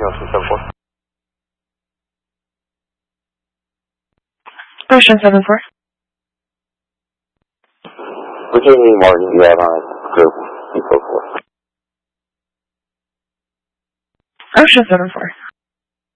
Ocean 74. Ocean 74. Virginia Martin, you have on group and so forth. Ocean 74.